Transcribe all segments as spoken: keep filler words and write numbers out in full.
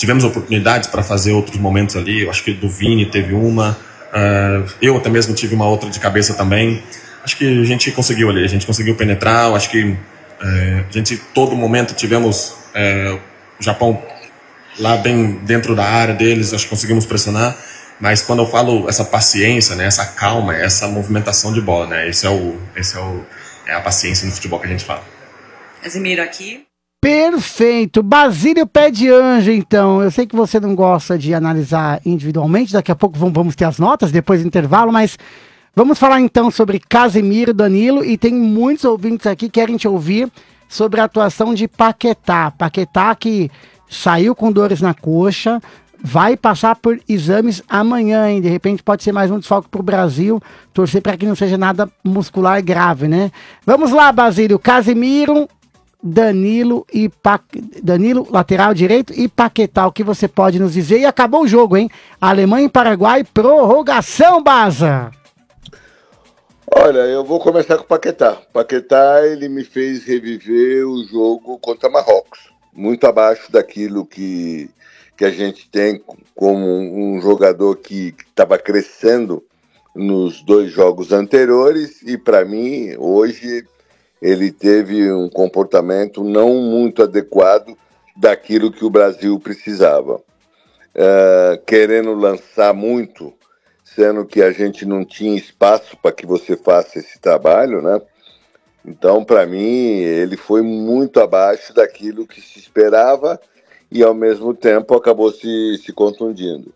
tivemos oportunidades para fazer outros momentos ali. Eu acho que do Vini teve uma, uh, eu até mesmo tive uma outra de cabeça também. Acho que a gente conseguiu ali, a gente conseguiu penetrar. Eu acho que uh, a gente, todo momento, tivemos uh, o Japão lá bem dentro da área deles, acho que conseguimos pressionar. Mas quando eu falo essa paciência, né, essa calma, essa movimentação de bola, né, esse é, o, esse é, o, é a paciência no futebol que a gente fala. Casemiro aqui. Perfeito. Basílio Pé de Anjo, então. Eu sei que você não gosta de analisar individualmente, daqui a pouco vamos ter as notas, depois do intervalo, mas vamos falar então sobre Casemiro, Danilo, e tem muitos ouvintes aqui que querem te ouvir sobre a atuação de Paquetá. Paquetá que saiu com dores na coxa, vai passar por exames amanhã, hein? De repente pode ser mais um desfalque para o Brasil. Torcer para que não seja nada muscular grave, né? Vamos lá, Basílio. Casemiro, Danilo e pa... Danilo, lateral direito, e Paquetá. O que você pode nos dizer? E acabou o jogo, hein? Alemanha e Paraguai, prorrogação, Baza. Olha, eu vou começar com o Paquetá. Paquetá, ele me fez reviver o jogo contra Marrocos. Muito abaixo daquilo que... que a gente tem como um jogador que estava crescendo nos dois jogos anteriores, e para mim, hoje, ele teve um comportamento não muito adequado daquilo que o Brasil precisava. Uh, querendo lançar muito, sendo que a gente não tinha espaço para que você faça esse trabalho, né? Então, para mim, ele foi muito abaixo daquilo que se esperava, e ao mesmo tempo acabou se, se contundindo.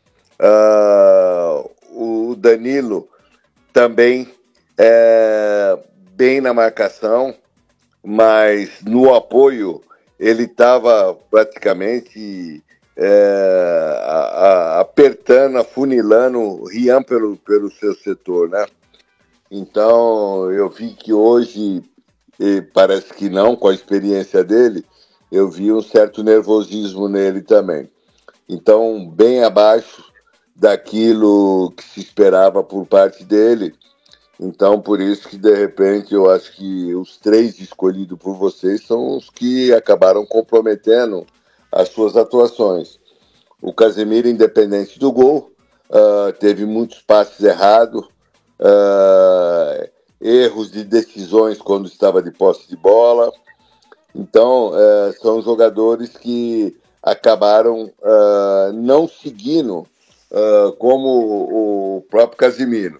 Uh, o Danilo também é bem na marcação, mas no apoio ele estava praticamente é, a, a, apertando, afunilando o Rian pelo, pelo seu setor, né? Então eu vi que hoje, parece que não, com a experiência dele, eu vi um certo nervosismo nele também. Então, bem abaixo daquilo que se esperava por parte dele. Então, por isso que, de repente, eu acho que os três escolhidos por vocês são os que acabaram comprometendo as suas atuações. O Casemiro, independente do gol, uh, teve muitos passes errados, uh, erros de decisões quando estava de posse de bola. Então, uh, são jogadores que acabaram uh, não seguindo uh, como o, o próprio Casemiro.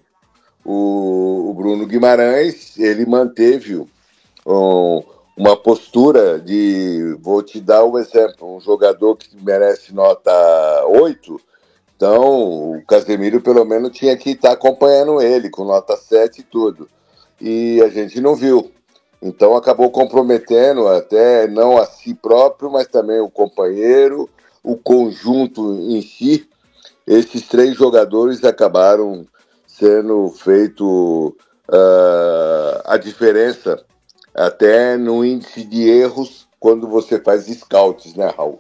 O, o Bruno Guimarães, ele manteve um, uma postura de, vou te dar um exemplo, um jogador que merece nota oito, então o Casemiro pelo menos tinha que estar acompanhando ele, com nota sete e tudo. E a gente não viu. Então acabou comprometendo até não a si próprio, mas também o companheiro, o conjunto em si. Esses três jogadores acabaram sendo feito uh, a diferença até no índice de erros quando você faz scouts, né, Raul?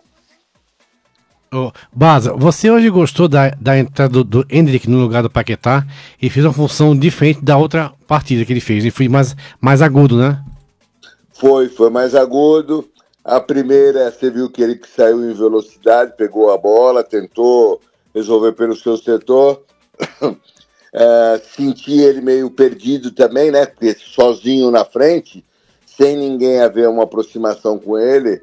Oh, Baza, você hoje gostou da, da entrada do, do Endrick no lugar do Paquetá e fez uma função diferente da outra partida que ele fez, e foi mais, mais agudo, né? Foi, foi mais agudo. A primeira, você viu que ele saiu em velocidade, pegou a bola, tentou resolver pelo seu setor. é, senti ele meio perdido também, né? Porque sozinho na frente, sem ninguém haver uma aproximação com ele,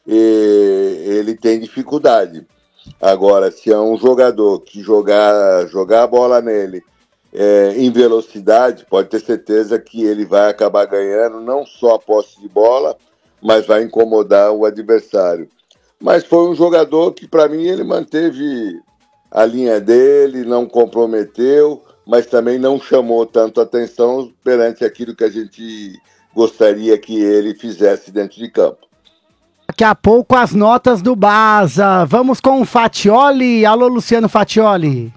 e ele tem dificuldade. Agora, se é um jogador que jogar, jogar a bola nele é, em velocidade, pode ter certeza que ele vai acabar ganhando não só a posse de bola, mas vai incomodar o adversário. Mas foi um jogador que, para mim, ele manteve a linha dele, não comprometeu, mas também não chamou tanto atenção perante aquilo que a gente gostaria que ele fizesse dentro de campo. Daqui a pouco as notas do Baza. Vamos com o Fatioli. Alô, Luciano Fatioli.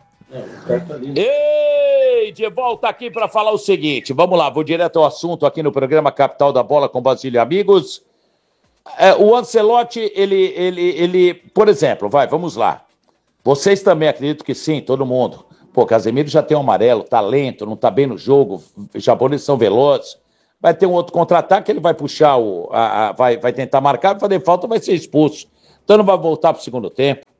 Ei, de volta aqui para falar o seguinte. Vamos lá, vou direto ao assunto aqui no programa Capital da Bola com Basílio e amigos. É, o Ancelotti, ele, ele, ele, por exemplo, vai, vamos lá. Vocês também acreditam que sim, todo mundo. Pô, Casemiro já tem um amarelo, tá lento, não tá bem no jogo, os japoneses são velozes. Vai ter um outro contra-ataque, ele vai puxar, o, a, a, vai, vai tentar marcar, vai fazer falta, vai ser expulso. Então não vai voltar pro segundo tempo.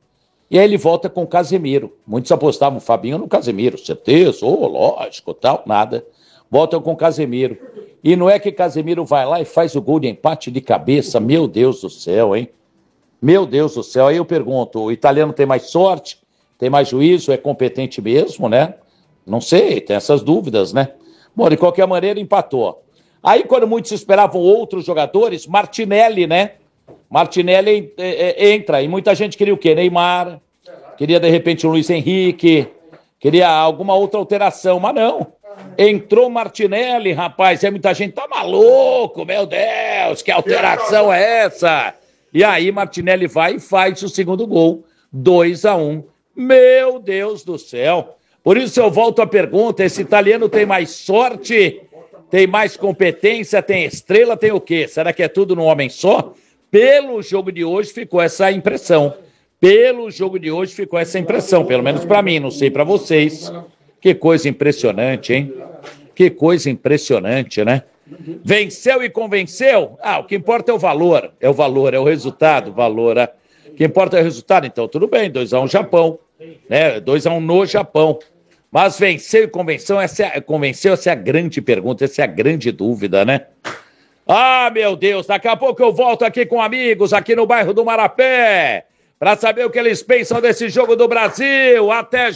E aí ele volta com o Casemiro. Muitos apostavam o Fabinho no Casemiro, certeza, oh, lógico, tal, nada. Voltam com o Casemiro. E não é que Casemiro vai lá e faz o gol de empate de cabeça, meu Deus do céu, hein? Meu Deus do céu. Aí eu pergunto, o italiano tem mais sorte? Tem mais juízo? É competente mesmo, né? Não sei, tem essas dúvidas, né? Bom, de qualquer maneira, empatou. Aí, quando muitos esperavam outros jogadores, Martinelli, né? Martinelli entra, e muita gente queria o quê? Neymar, queria de repente o Luiz Henrique, queria alguma outra alteração, mas não. Entrou Martinelli, rapaz, e muita gente tá maluco, meu Deus, que alteração é essa? E aí Martinelli vai e faz o segundo gol, dois a um. Meu Deus do céu. Por isso eu volto à pergunta, esse italiano tem mais sorte, tem mais competência, tem estrela, tem o quê? Será que é tudo num homem só? Pelo jogo de hoje ficou essa impressão. Pelo jogo de hoje ficou essa impressão, pelo menos para mim, não sei para vocês. Que coisa impressionante, hein? Que coisa impressionante, né? Venceu e convenceu? Ah, o que importa é o valor. É o valor, é o resultado, o valor. É. O que importa é o resultado, então tudo bem, dois a um Japão. Né? dois a um no Japão. Mas venceu e convenceu essa, é, convenceu, essa é a grande pergunta, essa é a grande dúvida, né? Ah, meu Deus, daqui a pouco eu volto aqui com amigos, aqui no bairro do Marapé, para saber o que eles pensam desse jogo do Brasil. Até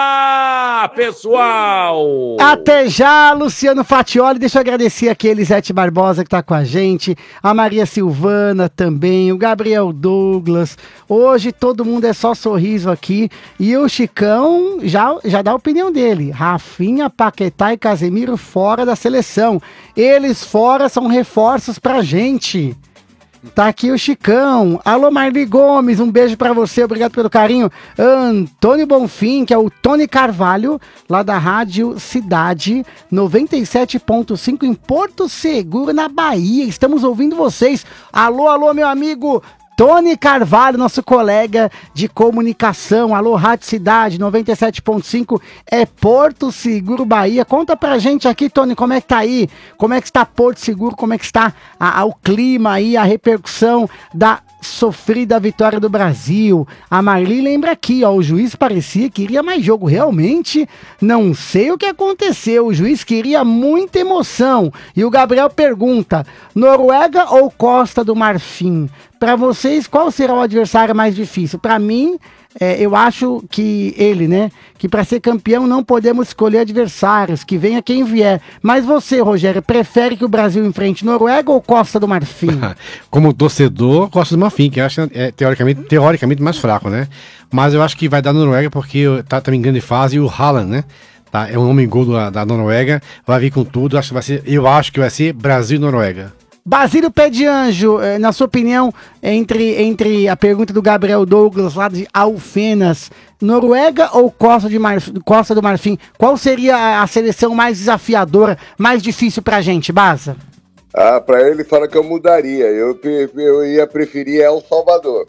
já, pessoal! Até já, Luciano Fatioli. Deixa eu agradecer aqui a Elisete Barbosa que está com a gente, a Maria Silvana também, o Gabriel Douglas. Hoje todo mundo é só sorriso aqui. E o Chicão já, já dá a opinião dele. Rafinha, Paquetá e Casemiro fora da seleção. Eles fora são reforços pra gente. Tá aqui o Chicão. Alô, Marli Gomes, um beijo pra você, obrigado pelo carinho. Antônio Bonfim, que é o Tony Carvalho, lá da Rádio Cidade noventa e sete ponto cinco em Porto Seguro, na Bahia. Estamos ouvindo vocês. Alô, alô, meu amigo Tony Carvalho, nosso colega de comunicação. Alô, Rádio Cidade noventa e sete ponto cinco, é Porto Seguro, Bahia. Conta pra gente aqui, Tony, como é que tá aí? Como é que está Porto Seguro? Como é que está a, a, o clima aí, a repercussão da sofrida vitória do Brasil? A Marli lembra aqui, ó, o juiz parecia que queria mais jogo. Realmente, não sei o que aconteceu. O juiz queria muita emoção. E o Gabriel pergunta, Noruega ou Costa do Marfim? Para vocês, qual será o adversário mais difícil? Para mim, é, eu acho que ele, né? Que para ser campeão não podemos escolher adversários, que venha quem vier. Mas você, Rogério, prefere que o Brasil enfrente Noruega ou Costa do Marfim? Como torcedor, Costa do Marfim, que eu acho é, teoricamente, teoricamente mais fraco, né? Mas eu acho que vai dar Noruega porque tá também em grande fase e o Haaland, né? Tá, é um homem gol da, da Noruega, vai vir com tudo. Acho que vai ser, eu acho que vai ser Brasil e Noruega. Basílio Pé de Anjo, na sua opinião, entre, entre a pergunta do Gabriel Douglas, lá de Alfenas, Noruega ou Costa, de Marf... Costa do Marfim, qual seria a seleção mais desafiadora, mais difícil pra gente, Baza? Ah, pra ele fala que eu mudaria, eu, eu ia preferir El Salvador.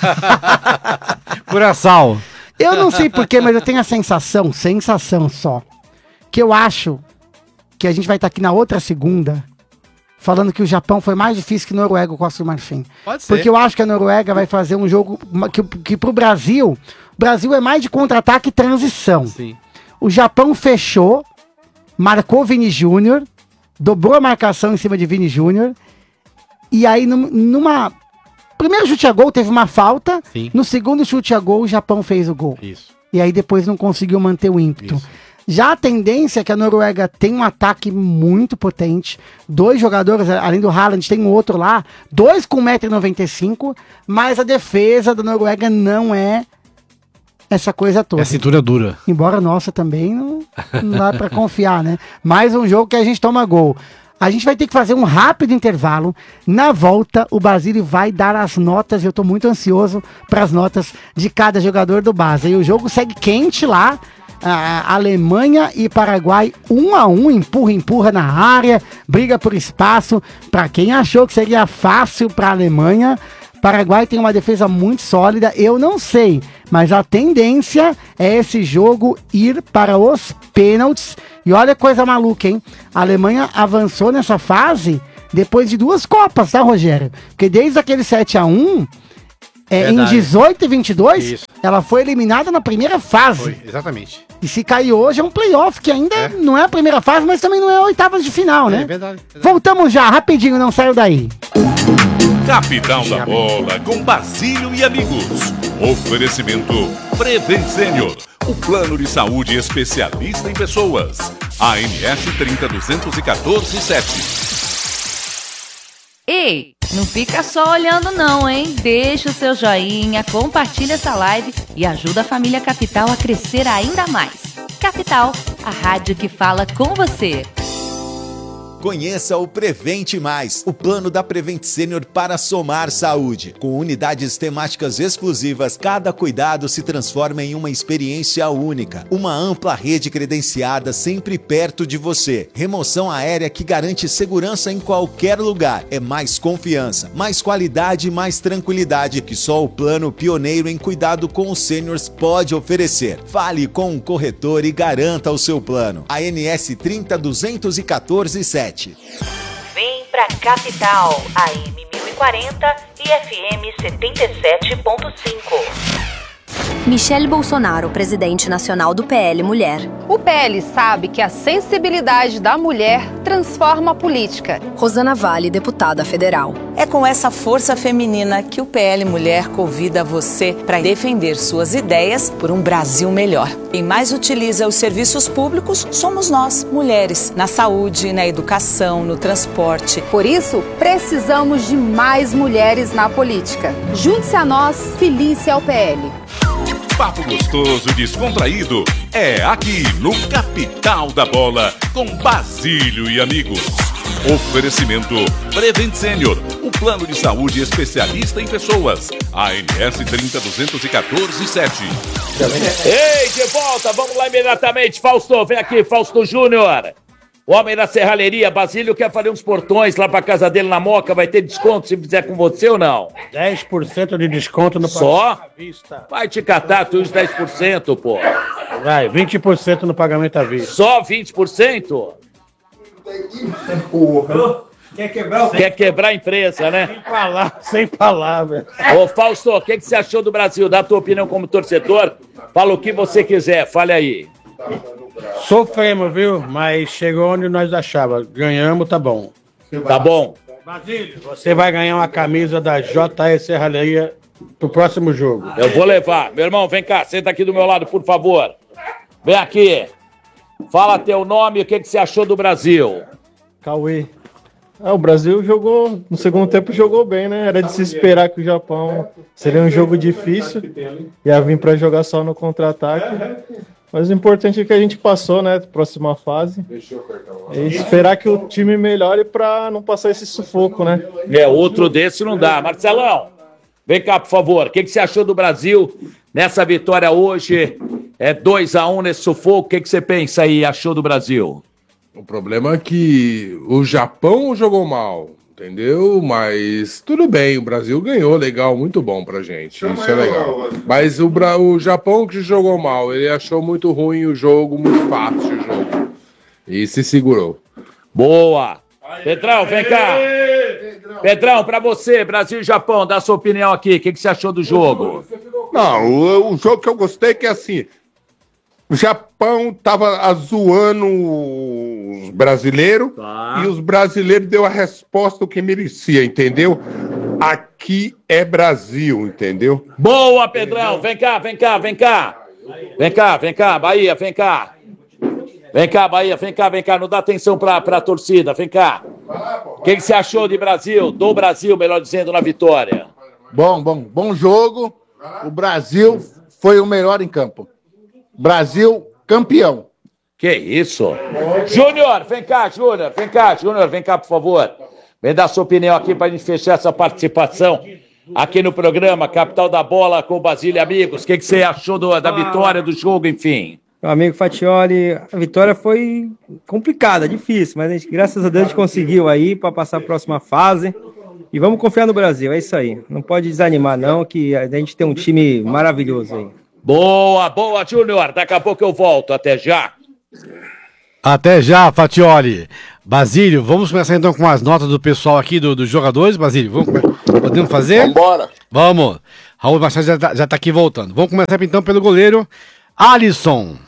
Curaçao. Eu não sei porquê, mas eu tenho a sensação, sensação só, que eu acho que a gente vai estar aqui na outra segunda falando que o Japão foi mais difícil que Noruega ou Costa do Marfim. Pode ser. Porque eu acho que a Noruega vai fazer um jogo que, que pro Brasil, o Brasil é mais de contra-ataque e transição. Sim. O Japão fechou, marcou Vini Júnior, dobrou a marcação em cima de Vini Júnior, e aí num, numa... primeiro chute a gol teve uma falta, Sim. No segundo chute a gol o Japão fez o gol. Isso. E aí depois não conseguiu manter o ímpeto. Isso. Já a tendência é que a Noruega tem um ataque muito potente. Dois jogadores, além do Haaland, tem um outro lá. Dois com um metro e noventa e cinco. Mas a defesa da Noruega não é essa coisa toda. É cintura dura. Embora a nossa também não, não dá pra confiar, né? Mais um jogo que a gente toma gol. A gente vai ter que fazer um rápido intervalo. Na volta, o Basílio vai dar as notas. Eu tô muito ansioso para as notas de cada jogador do Basa. E o jogo segue quente lá. A Alemanha e Paraguai um a um, empurra, empurra na área, briga por espaço. Para quem achou que seria fácil para a Alemanha, Paraguai tem uma defesa muito sólida. Eu não sei, mas a tendência é esse jogo ir para os pênaltis. E olha que coisa maluca, hein? A Alemanha avançou nessa fase depois de duas Copas, tá, Rogério? Porque desde aquele sete a um, É, em dezoito e vinte e dois, Isso. ela foi eliminada na primeira fase. Foi, exatamente. E se cair hoje é um playoff, que ainda é. não é a primeira fase, mas também não é a oitavas de final, né? É verdade, verdade. Voltamos já, rapidinho, não saiu daí. Capital da Bola, com Basílio e amigos. Oferecimento Prevent Senior, o plano de saúde especialista em pessoas. A N S trinta duzentos e quatorze sete. Ei, não fica só olhando não, hein? Deixa o seu joinha, compartilha essa live e ajuda a família Capital a crescer ainda mais. Capital, a rádio que fala com você. Conheça o Prevente Mais, o plano da Prevent Senior para somar saúde. Com unidades temáticas exclusivas, cada cuidado se transforma em uma experiência única. Uma ampla rede credenciada sempre perto de você. Remoção aérea que garante segurança em qualquer lugar. É mais confiança, mais qualidade e mais tranquilidade que só o plano pioneiro em cuidado com os sêniors pode oferecer. Fale com um corretor e garanta o seu plano. A N S trinta duzentos e quatorze sete. Vem pra Capital, A M mil e quarenta e F M setenta e sete ponto cinco. Michele Bolsonaro, presidente nacional do P L Mulher. O P L sabe que a sensibilidade da mulher transforma a política. Rosana Vale, deputada federal. É com essa força feminina que o P L Mulher convida você para defender suas ideias por um Brasil melhor. Quem mais utiliza os serviços públicos somos nós, mulheres, na saúde, na educação, no transporte. Por isso, precisamos de mais mulheres na política. Junte-se a nós, filie-se ao P L. Papo gostoso e descontraído é aqui no Capital da Bola, com Basílio e amigos. Oferecimento Prevent Senior, o plano de saúde especialista em pessoas. A N S trinta duzentos e quatorze sete. Ei, de volta, vamos lá imediatamente. Fausto, vem aqui, Fausto Júnior. O homem da serralheria, Basílio, quer fazer uns portões lá pra casa dele na Moca. Vai ter desconto se fizer com você ou não? dez por cento de desconto no pagamento à vista. Só? Vai te catar, tu usa dez por cento, pô. Vai, vinte por cento no pagamento à vista. Só vinte por cento? Porra. Quer quebrar o... Quer quebrar a empresa, né? Sem palavras, sem palavras. Ô, Fausto, o que, que você achou do Brasil? Dá a tua opinião como torcedor. Fala o que você quiser, fale aí. Sofremos, viu? Mas chegou onde nós achávamos. Ganhamos, tá bom. Tá bom. Basílio, você vai ganhar uma camisa da J S Serralheria pro próximo jogo. Eu vou levar. Meu irmão, vem cá, senta aqui do meu lado, por favor. Vem aqui. Fala teu nome e o que, que você achou do Brasil. Cauê. Ah, o Brasil jogou, no segundo tempo jogou bem, né? Era de se esperar que o Japão seria um jogo difícil. Ia vir pra jogar só no contra-ataque. Mas o importante é que a gente passou, né? Próxima fase. E esperar que o time melhore pra não passar esse sufoco, né? É, outro desse não dá. Marcelão, vem cá, por favor. O que, que você achou do Brasil nessa vitória hoje? É dois a um nesse sufoco. O que, que você pensa aí, achou do Brasil? O problema é que o Japão jogou mal, entendeu? Mas tudo bem, o Brasil ganhou, legal, muito bom pra gente, isso é legal. Mas o, Bra... o Japão que jogou mal, ele achou muito ruim o jogo, muito fácil o jogo. E se segurou. Boa! Pedrão, vem cá! Pedrão, pra você, Brasil e Japão, dá sua opinião aqui, o que, que você achou do jogo? Não, o, o jogo que eu gostei é que assim... O Japão tava zoando os brasileiros tá. E os brasileiros deu a resposta que merecia, entendeu? Aqui é Brasil, entendeu? Boa, Pedrão! Vem cá, vem cá, vem cá! Vem cá, vem cá, Bahia, vem cá! Vem cá, Bahia, vem cá, vem cá, não dá atenção pra, pra torcida, vem cá! O que, que você achou de Brasil, do Brasil, melhor dizendo, na vitória? Bom, bom, bom jogo. O Brasil foi o melhor em campo. Brasil campeão. Que isso? Júnior, vem cá, Júnior, vem cá, Júnior, vem cá, por favor. Vem dar sua opinião aqui para a gente fechar essa participação aqui no programa Capital da Bola com o Basílio e amigos. O que, que você achou do, da vitória do jogo, enfim? Meu amigo Fatioli, a vitória foi complicada, difícil, mas a gente, graças a Deus a gente conseguiu aí para passar a próxima fase. E vamos confiar no Brasil, é isso aí. Não pode desanimar não, que a gente tem um time maravilhoso aí. Boa, boa, Júnior. Daqui a pouco eu volto. Até já. Até já, Fatioli. Basílio, vamos começar então com as notas do pessoal aqui, do, dos jogadores, Basílio. Vamos, podemos fazer? Vambora. Vamos. Raul Machado já tá, já tá aqui voltando. Vamos começar então pelo goleiro Alisson.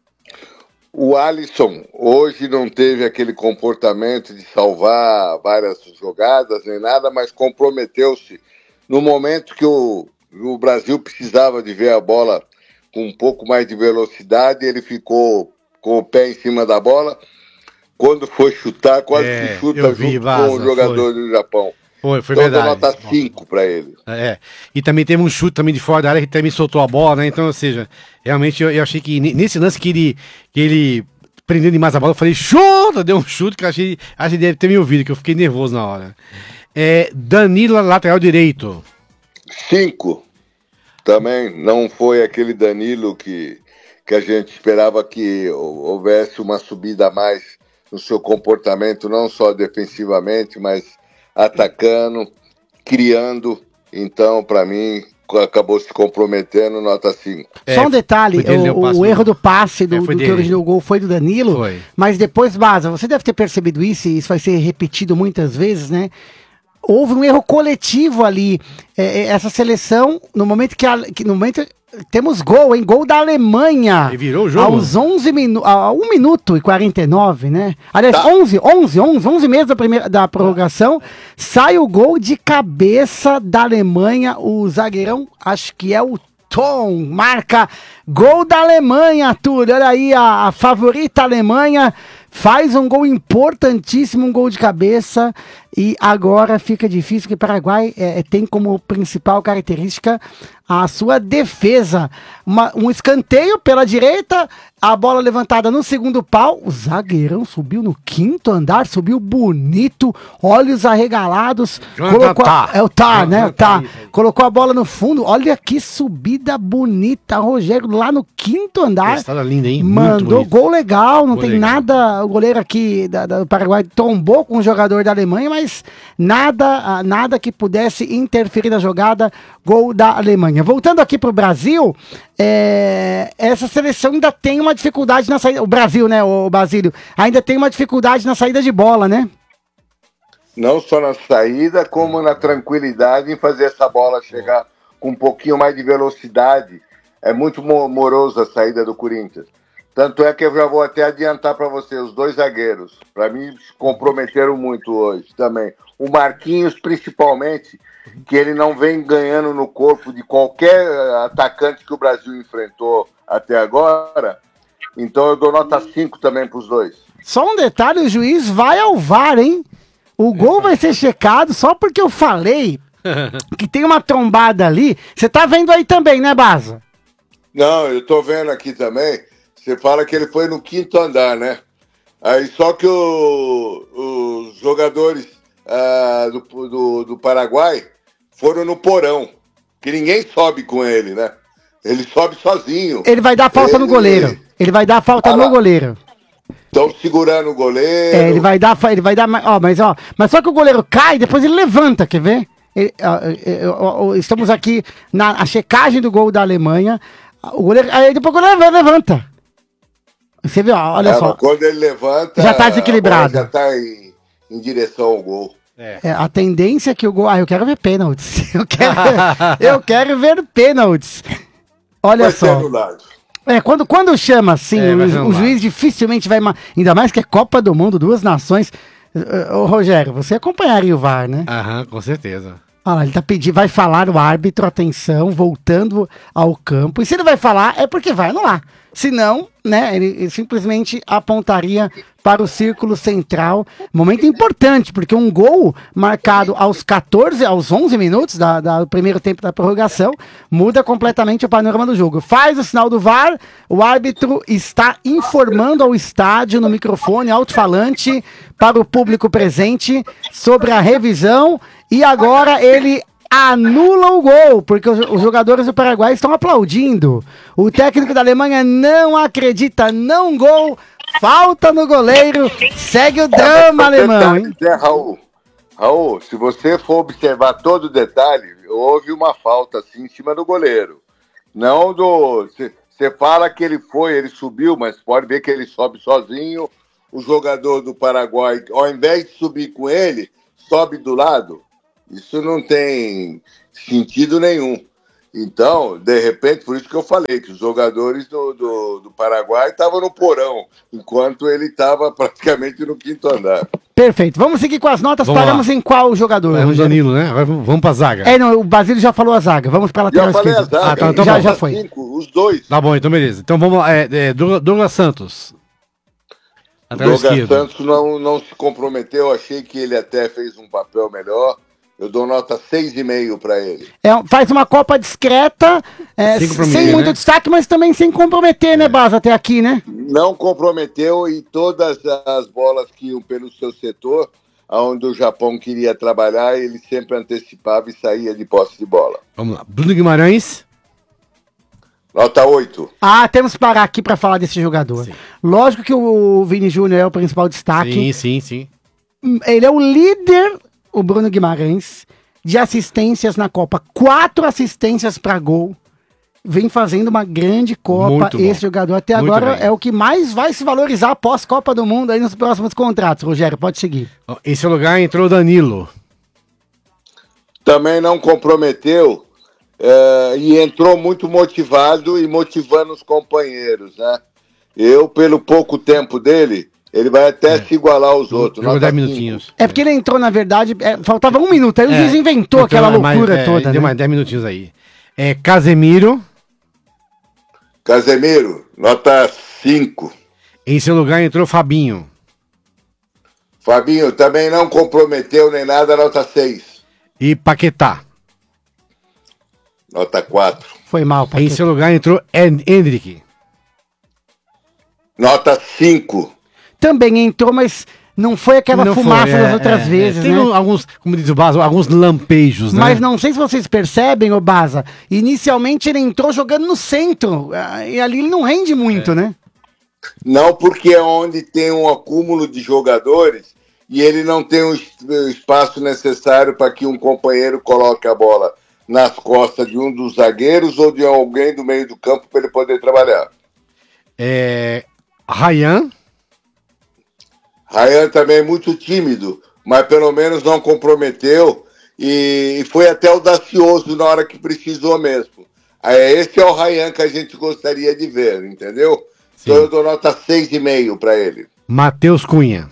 O Alisson hoje não teve aquele comportamento de salvar várias jogadas nem nada, mas comprometeu-se no momento que o, o Brasil precisava de ver a bola com um pouco mais de velocidade, ele ficou com o pé em cima da bola. Quando foi chutar, quase é, que chuta vi, junto vaza, com o jogador foi. do Japão. Foi, foi então, verdade. Então nota cinco para ele. É, e também teve um chute também de fora da área que também soltou a bola, né? Então, ou seja, realmente eu, eu achei que nesse lance que ele, que ele prendeu demais a bola, eu falei, chuta! Deu um chute que eu achei, acho que deve ter me ouvido, que eu fiquei nervoso na hora. É, Danilo, lateral direito. Cinco. Também não foi aquele Danilo que, que a gente esperava que houvesse uma subida a mais no seu comportamento, não só defensivamente, mas atacando, criando. Então, para mim, acabou se comprometendo, nota cinco. É, só um detalhe, o, o, o erro do passe do, é, do que originou o gol foi do Danilo, foi. Mas depois, Baza, você deve ter percebido isso, e isso vai ser repetido muitas vezes, né? Houve um erro coletivo ali. É, essa seleção, no momento que, a, que no momento temos gol, hein? Gol da Alemanha. E virou o jogo. Aos onze minutos, a um minuto e quarenta e nove, né? Aliás, tá. onze, onze, onze, onze meses da primeira da prorrogação, sai o gol de cabeça da Alemanha, o zagueirão, acho que é o Tom, marca gol da Alemanha, Túlio. Olha aí a, a favorita Alemanha. Faz um gol importantíssimo, um gol de cabeça, e agora fica difícil, que o Paraguai é, tem como principal característica a sua defesa. Uma, um escanteio pela direita, a bola levantada no segundo pau, o zagueirão subiu no quinto andar, subiu bonito, olhos arregalados. Colocou a, é o tá, né? O tá. Colocou a bola no fundo, olha que subida bonita, Rogério, lá no quinto andar. Estada linda, hein? Mandou gol legal, não gol tem legal. nada... O goleiro aqui da, da, do Paraguai tombou com o jogador da Alemanha, mas nada, nada que pudesse interferir na jogada. Gol da Alemanha. Voltando aqui para o Brasil, é, essa seleção ainda tem uma dificuldade na saída. O Brasil, né, o Basílio, ainda tem uma dificuldade na saída de bola, né? Não só na saída, como na tranquilidade em fazer essa bola chegar com um pouquinho mais de velocidade. É muito moroso a saída do Corinthians. Tanto é que eu já vou até adiantar para você, os dois zagueiros, para mim, se comprometeram muito hoje também. O Marquinhos, principalmente, que ele não vem ganhando no corpo de qualquer atacante que o Brasil enfrentou até agora. Então eu dou nota cinco também para os dois. Só um detalhe, o juiz vai ao V A R, hein? O gol vai ser checado só porque eu falei que tem uma trombada ali. Você tá vendo aí também, né, Baza? Não, eu tô vendo aqui também. Você fala que ele foi no quinto andar, né? Aí só que o, os jogadores ah, do, do, do Paraguai foram no porão, que ninguém sobe com ele, né? Ele sobe sozinho. Ele vai dar falta ele, no goleiro. Ele vai dar falta ah, no goleiro. Estão segurando o goleiro. É, ele vai dar, ele vai dar, ó, mas ó, mas só que o goleiro cai, depois ele levanta, quer ver? Ele, ó, ó, ó, estamos aqui na a checagem do gol da Alemanha. O goleiro, aí depois o goleiro levanta. Você viu, olha é, só. Quando ele levanta, já tá desequilibrado. Já tá em, em direção ao gol. É. É, a tendência é que o gol. Ah, eu quero ver pênaltis. Eu quero, eu quero ver pênaltis. Olha vai só. É, quando, quando chama assim, é, o, o juiz dificilmente vai. Ainda mais que é Copa do Mundo, duas nações. Ô, Rogério, você acompanharia o V A R, né? Aham, com certeza. Olha lá, ele tá pedindo, vai falar o árbitro, atenção, voltando ao campo. E se ele vai falar, é porque vai anular. Se não, né, ele, ele simplesmente apontaria para o círculo central. Momento importante, porque um gol marcado aos catorze, aos onze minutos da, da, do primeiro tempo da prorrogação, muda completamente o panorama do jogo. Faz o sinal do V A R, o árbitro está informando ao estádio no microfone alto-falante para o público presente sobre a revisão. E agora ele anula o gol, porque os, os jogadores do Paraguai estão aplaudindo. O técnico da Alemanha não acredita, não gol, falta no goleiro, segue o drama é, alemão. Hein? É, Raul, Raul, se você for observar todo o detalhe, houve uma falta assim em cima do goleiro. Não do... Você fala que ele foi, ele subiu, mas pode ver que ele sobe sozinho. O jogador do Paraguai, ao invés de subir com ele, sobe do lado. Isso não tem sentido nenhum. Então, de repente, por isso que eu falei que os jogadores do, do, do Paraguai estavam no porão, enquanto ele estava praticamente no quinto andar. Perfeito. Vamos seguir com as notas. Vamos Paramos lá. em qual jogador? É o Danilo, né? Agora vamos pra zaga. É, não, o Basílio já falou a zaga. Vamos pra lateral Já falei a esquerda. zaga. Ah, tá, então já, bom. já foi. Cinco, os dois. Tá bom, então beleza. Então vamos lá. É, é, Douglas Douglas Santos. O Lateral Douglas esquerdo. Santos não, não se comprometeu, achei que ele até fez um papel melhor. Eu dou nota seis e meio para ele. É, faz uma Copa discreta, é, Sem sem comprometer, muito né? destaque, mas também sem comprometer, né, Baza, até aqui, né? Não comprometeu e todas as bolas que iam pelo seu setor, onde o Japão queria trabalhar, ele sempre antecipava e saía de posse de bola. Vamos lá. Bruno Guimarães. Nota oito. Ah, temos que parar aqui para falar desse jogador. Sim. Lógico que o Vini Júnior é o principal destaque. Sim, sim, sim. Ele é o líder, o Bruno Guimarães, de assistências na Copa. Quatro assistências para gol. Vem fazendo uma grande Copa. Muito bom. Esse jogador até Muito agora bem. é o que mais vai se valorizar após Copa do Mundo aí nos próximos contratos. Rogério, pode seguir. Em seu lugar entrou o Danilo. Também não comprometeu é, e entrou muito motivado e motivando os companheiros, né? Eu, pelo pouco tempo dele, ele vai até se igualar aos outros. Jogou Nota dez cinco. minutinhos. É porque ele entrou, na verdade, é, faltava um minuto. Aí o É, juiz inventou então, aquela mais- loucura é, toda, Deu né? mais dez minutinhos aí. É, Casemiro. Casemiro, nota cinco. Em seu lugar entrou Fabinho. Fabinho também não comprometeu nem nada, nota seis. E Paquetá. Nota quatro. Foi mal, Em Paquetá. seu lugar entrou Hen- Hendrick. Nota cinco. Também entrou, mas não foi aquela Não fumaça foi, das é, outras é, vezes, é. Tem né? um- alguns, como diz o Baza, alguns lampejos, né? Mas não sei se vocês percebem, ô Baza, inicialmente ele entrou jogando no centro, ah, e ali ele não rende muito, né? Não, porque é onde tem um acúmulo de jogadores e ele não tem o es- o espaço necessário para que um companheiro coloque a bola nas costas de um dos zagueiros ou de alguém do meio do campo para ele poder trabalhar. É, Ryan. Ryan também é muito tímido, mas pelo menos não comprometeu e, e foi até audacioso na hora que precisou mesmo. É, esse é o Ryan que a gente gostaria de ver, entendeu? Sim. Então eu dou nota seis e meio para ele. Matheus Cunha.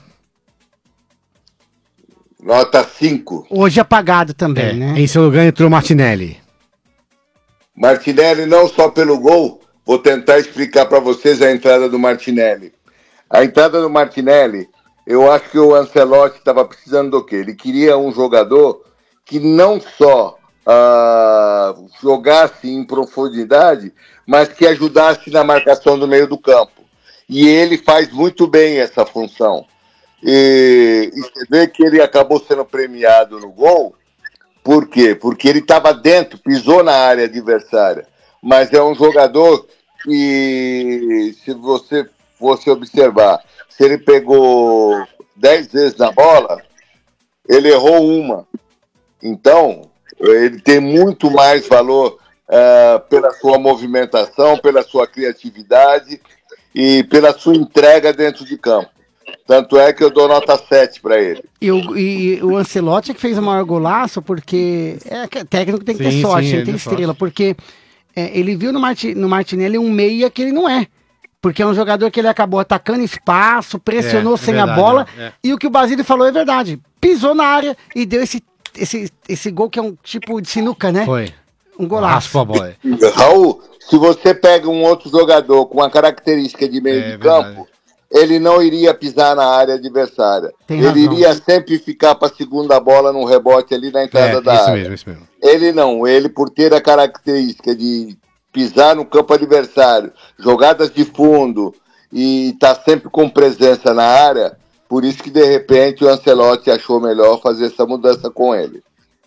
Nota cinco. Hoje apagado também, É, né? Em seu lugar entrou Martinelli. Martinelli não só pelo gol, vou tentar explicar para vocês a entrada do Martinelli. A entrada do Martinelli, eu acho que o Ancelotti estava precisando do quê? Ele queria um jogador que não só ah, jogasse em profundidade, mas que ajudasse na marcação do meio do campo. E ele faz muito bem essa função. E, e você vê que ele acabou sendo premiado no gol. Por quê? Porque ele estava dentro, pisou na área adversária. Mas é um jogador que, se você fosse observar, se ele pegou dez vezes na bola, ele errou uma. Então, ele tem muito mais valor uh, pela sua movimentação, pela sua criatividade e pela sua entrega dentro de campo. Tanto é que eu dou nota sete para ele. E o, e o Ancelotti é que fez o maior golaço, porque é, que técnico tem que ter Sim, sorte, sim, tem ele que ter tem estrela, sorte. porque é, ele viu no, Marti, no Martinelli um meia que ele não é. Porque é um jogador que ele acabou atacando espaço, pressionou É, é sem verdade, a bola, é, é. e o que o Basílio falou é verdade. Pisou na área e deu esse, esse, esse gol que é um tipo de sinuca, né? Foi. Um golaço. Raspou a bola. Raul, se você pega um outro jogador com a característica de meio É de verdade. campo, ele não iria pisar na área adversária. Tem ele razão. iria sempre ficar para a segunda bola no rebote ali na entrada É, da isso área. mesmo, isso mesmo. Ele não, ele por ter a característica de pisar no campo adversário, jogadas de fundo e estar tá sempre com presença na área, por isso que de repente o Ancelotti achou melhor fazer essa mudança com ele.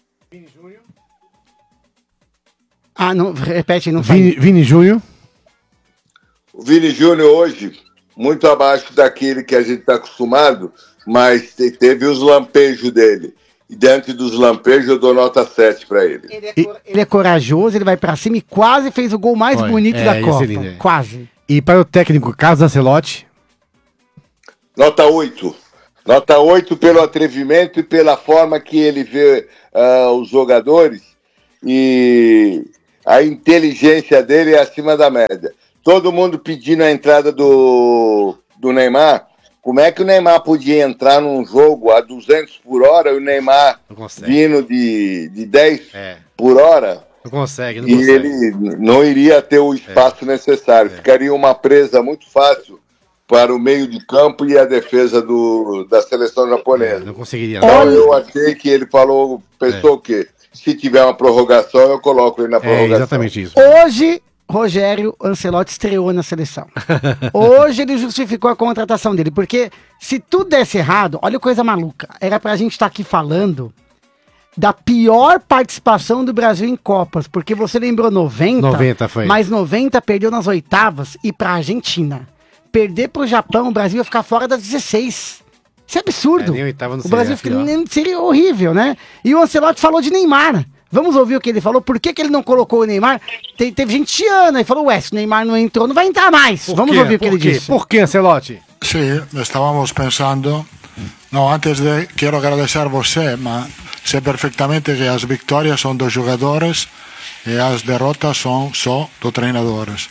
Ah, não, repete, não Vini, foi. Vini Júnior. O Vini Júnior hoje, muito abaixo daquele que a gente está acostumado, mas te- teve os lampejos dele. E dentro dos lampejos eu dou nota sete para ele. Ele é, cor- ele é corajoso, ele vai pra cima e quase fez o gol mais Foi. bonito É, da Copa. excelente, é. Quase. E para o técnico Carlos Ancelotti. Nota oito. Nota oito pelo atrevimento e pela forma que ele vê ah, os jogadores. E a inteligência dele é acima da média. Todo mundo pedindo a entrada do, do Neymar. Como é que o Neymar podia entrar num jogo a duzentos por hora e o Neymar vindo de, de dez é. por hora? Não consegue, não e consegue. ele não iria ter o espaço é. necessário. É. Ficaria uma presa muito fácil para o meio de campo e a defesa do, da seleção japonesa. É, não conseguiria. Então não. eu achei que ele falou, pensou é. o quê? Se tiver uma prorrogação, eu coloco ele na prorrogação. É exatamente isso. Hoje, Rogério Ancelotti estreou na seleção. Hoje ele justificou a contratação dele, porque se tudo desse errado, olha que coisa maluca, era pra gente estar aqui falando da pior participação do Brasil em Copas, porque você lembrou noventa, noventa foi. Mas noventa perdeu nas oitavas e pra Argentina. Perder pro Japão, o Brasil ia ficar fora das dezesseis. Isso é absurdo. É, não o Brasil fica, seria horrível, né? E o Ancelotti falou de Neymar. Vamos ouvir o que ele falou. Por que, que ele não colocou o Neymar? Te, teve gente chiando e falou, ué, se o Neymar não entrou, não vai entrar mais. Por Vamos quê? ouvir o que Por ele quê? disse. Por que, Ancelotti? Sí, estábamos pensando. No, antes de quiero agradecer a você, mas sei perfeitamente que as vitórias são dos jogadores e as derrotas são só dos treinadores.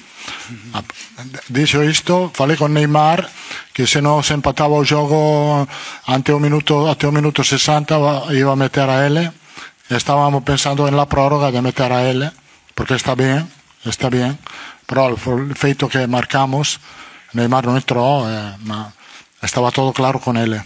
Dicho isto, falei com Neymar que se não se empatava o jogo ante o minuto, até o minuto sessenta ia meter a ele. Estávamos pensando na prórroga de meter a ele, porque está bem, está bem. Pero o feito que marcamos, Neymar não entrou, eh, mas estava todo claro com ele.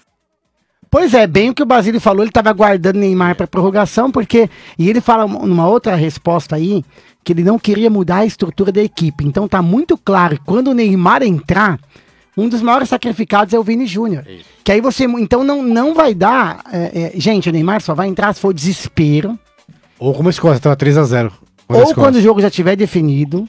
Pois é, bem o que o Basílio falou, ele estava aguardando Neymar para prorrogação, porque, e ele fala numa outra resposta aí, que ele não queria mudar a estrutura da equipe. Então tá muito claro que quando o Neymar entrar, um dos maiores sacrificados é o Vini Júnior. Que aí você, então não, não vai dar, é, é, gente, o Neymar só vai entrar se for desespero. Ou como a Escócia, então três a zero. Ou quando o jogo já estiver definido,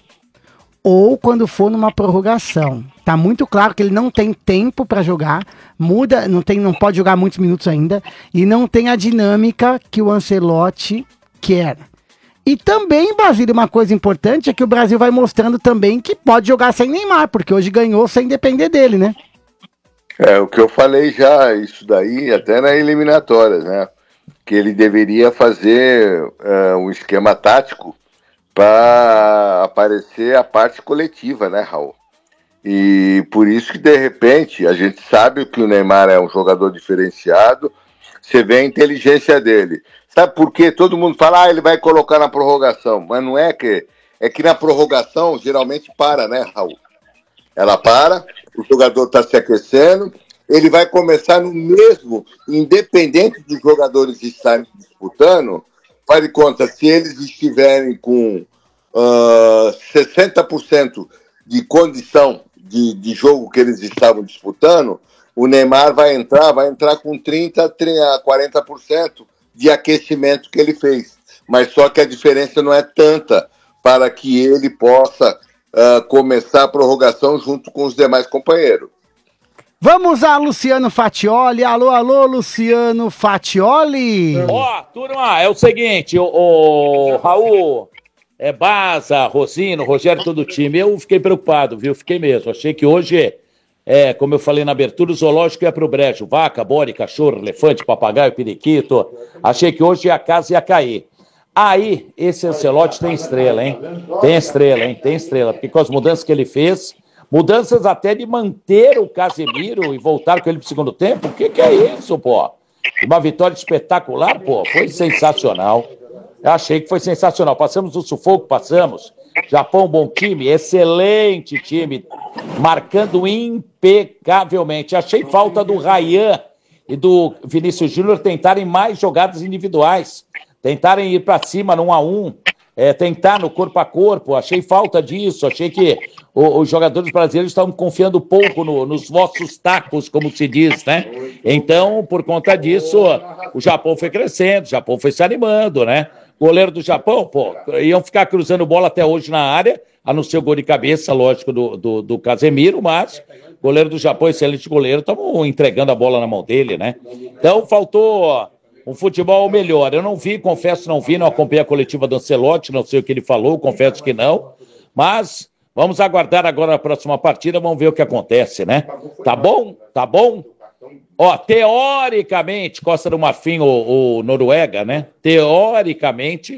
ou quando for numa prorrogação. Tá muito claro que ele não tem tempo para jogar, muda, não, tem, não pode jogar muitos minutos ainda, e não tem a dinâmica que o Ancelotti quer. E também, Basílio, uma coisa importante é que o Brasil vai mostrando também que pode jogar sem Neymar, porque hoje ganhou sem depender dele, né? É, o que eu falei já, isso daí, até na eliminatória, né? Que ele deveria fazer uh, um esquema tático para aparecer a parte coletiva, né, Raul? E por isso que, de repente, a gente sabe que o Neymar é um jogador diferenciado, você vê a inteligência dele. Sabe por quê? Todo mundo fala, ah, ele vai colocar na prorrogação. Mas não é que... É que na prorrogação, geralmente para, né, Raul? Ela para, o jogador está se aquecendo, ele vai começar no mesmo, independente dos jogadores estarem disputando, faz de conta, se eles estiverem com uh, sessenta por cento de condição de, de jogo que eles estavam disputando, o Neymar vai entrar, vai entrar com trinta a quarenta por cento de aquecimento que ele fez. Mas só que a diferença não é tanta para que ele possa uh, começar a prorrogação junto com os demais companheiros. Vamos a Luciano Fatioli. Alô, alô, Luciano Fatioli. Ó, oh, turma, é o seguinte, o, o Raul, é Baza, Rosino, Rogério, todo o time, eu fiquei preocupado, viu? Fiquei mesmo. Achei que hoje, é, como eu falei na abertura, o zoológico ia pro brejo. Vaca, bode, cachorro, elefante, papagaio, periquito. Achei que hoje a casa ia cair. Aí, esse Ancelotti tem estrela, hein? Tem estrela, hein? Tem estrela. Porque com as mudanças que ele fez, mudanças até de manter o Casemiro e voltar com ele pro segundo tempo, o que que é isso, pô? Uma vitória espetacular, pô, foi sensacional. Eu achei que foi sensacional. Passamos do sufoco, passamos. Japão, bom time, excelente time, marcando impecavelmente. Achei falta do Ryan e do Vinícius Júnior tentarem mais jogadas individuais, tentarem ir para cima no um a um, é, tentar no corpo a corpo. Achei falta disso, achei que o, os jogadores brasileiros estavam confiando pouco no, nos vossos tacos, como se diz, né? Então, por conta disso, o Japão foi crescendo, o Japão foi se animando, né? Goleiro do Japão, pô, iam ficar cruzando bola até hoje na área, a não ser o gol de cabeça, lógico, do, do, do Casemiro, mas goleiro do Japão, excelente goleiro, estamos entregando a bola na mão dele, né? Então, faltou um futebol melhor. Eu não vi, confesso, não vi, não acompanhei a coletiva do Ancelotti, não sei o que ele falou, confesso que não, mas vamos aguardar agora a próxima partida, vamos ver o que acontece, né? Tá bom? Tá bom? Ó, teoricamente, Costa do Marfim ou, ou Noruega, né? Teoricamente,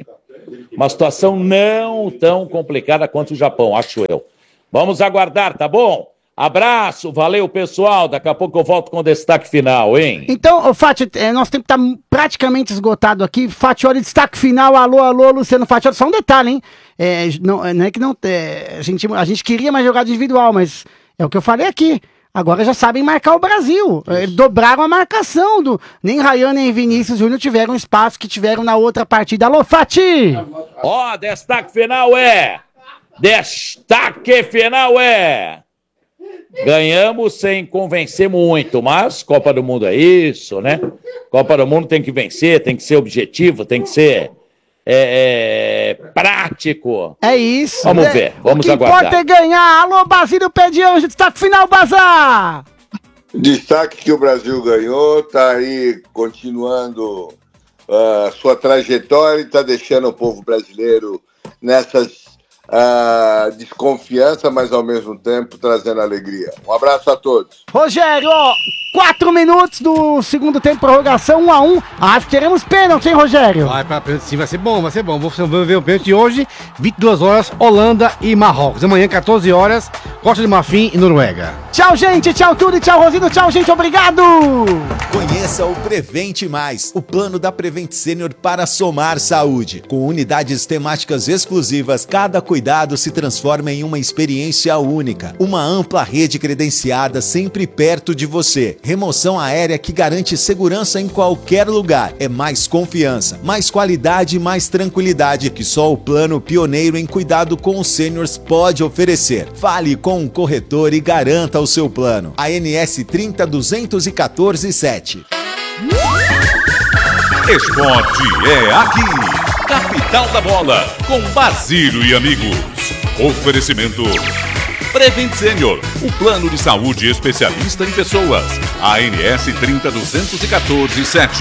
Uma situação não tão complicada quanto o Japão, acho eu. Vamos aguardar, tá bom? Abraço, valeu pessoal, daqui a pouco eu volto com o destaque final, hein? Então, ô, Fati, é, nosso tempo tá praticamente esgotado aqui. Fatioli, destaque final, alô, alô, Luciano Fatioli. Só um detalhe, hein? É, não, não é que não. É, a, gente, a gente queria mais jogada individual, mas é o que eu falei aqui. Agora já sabem marcar o Brasil. Eles dobraram a marcação. Do, nem Ryan nem Vinícius Júnior tiveram espaço que tiveram na outra partida. Alô, Fati! Ó, oh, destaque final é... Destaque final é... Ganhamos sem convencer muito, mas Copa do Mundo é isso, né? Copa do Mundo tem que vencer, tem que ser objetivo, tem que ser é, é, prático. É isso. Vamos né? ver, vamos o que aguardar. Importa é ganhar. Alô, Basílio Pé de Anjo, destaque final, Bazar! Destaque que o Brasil ganhou, tá aí continuando a uh, sua trajetória e tá deixando o povo brasileiro nessas a desconfiança, mas ao mesmo tempo trazendo alegria. Um abraço a todos. Rogério, ó, quatro minutos do segundo tempo, prorrogação, um a um. Acho que teremos pênalti, hein, Rogério? Vai pra pênalti, sim, vai ser bom, vai ser bom. Vamos ver o pênalti de hoje, vinte e duas horas, Holanda e Marrocos. Amanhã, quatorze horas, Costa de Marfim e Noruega. Tchau, gente, tchau tudo e tchau, Rosino, tchau, gente, obrigado! Conheça o Prevente Mais, o plano da Prevent Senior para somar saúde. Com unidades temáticas exclusivas, cada cuidado se transforma em uma experiência única. Uma ampla rede credenciada sempre perto de você. Remoção aérea que garante segurança em qualquer lugar. É mais confiança, mais qualidade e mais tranquilidade que só o plano pioneiro em cuidado com os sêniors pode oferecer. Fale com um corretor e garanta o seu plano. A N S trinta duzentos e quatorze sete. Esporte é aqui. Capital da Bola, com Basílio e amigos. Oferecimento Prevent Senior, o plano de saúde especialista em pessoas. A N S trinta duzentos e quatorze sete.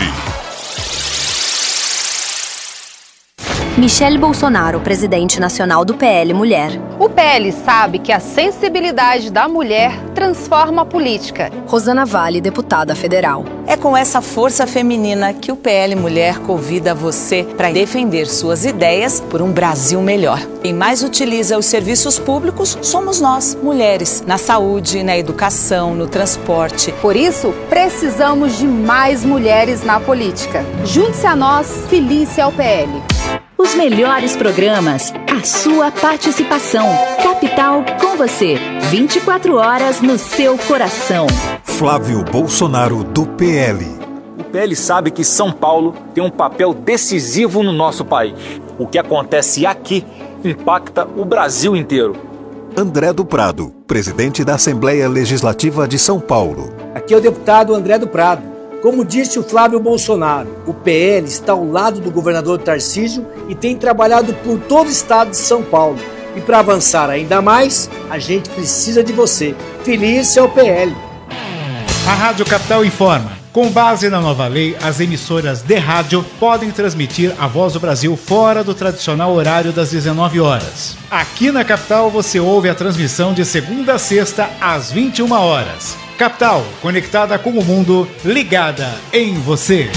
Michele Bolsonaro, presidente nacional do P L Mulher. O P L sabe que a sensibilidade da mulher transforma a política. Rosana Vale, deputada federal. É com essa força feminina que o P L Mulher convida você para defender suas ideias por um Brasil melhor. Quem mais utiliza os serviços públicos somos nós, mulheres, na saúde, na educação, no transporte. Por isso, precisamos de mais mulheres na política. Junte-se a nós, filie-se ao P L. Os melhores programas, a sua participação. Capital com você, vinte e quatro horas no seu coração. Flávio Bolsonaro, do P L. O P L sabe que São Paulo tem um papel decisivo no nosso país. O que acontece aqui impacta o Brasil inteiro. André do Prado, presidente da Assembleia Legislativa de São Paulo. Aqui é o deputado André do Prado. Como disse o Flávio Bolsonaro, o P L está ao lado do governador Tarcísio e tem trabalhado por todo o estado de São Paulo. E para avançar ainda mais, a gente precisa de você. Filie-se ao P L. A Rádio Capital informa. Com base na nova lei, as emissoras de rádio podem transmitir a Voz do Brasil fora do tradicional horário das dezenove horas. Aqui na Capital você ouve a transmissão de segunda a sexta às vinte e uma horas. Capital, conectada com o mundo, ligada em você.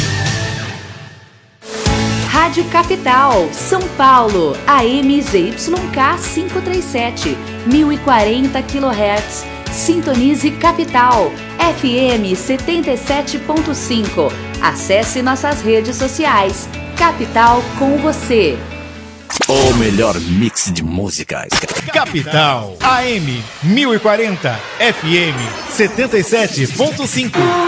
Rádio Capital, São Paulo, A M Z Y K quinhentos e trinta e sete, mil e quarenta quilohertz. Sintonize Capital, F M setenta e sete ponto cinco. Acesse nossas redes sociais. Capital com você. O melhor mix de músicas. Capital, A M mil e quarenta, F M setenta e sete ponto cinco.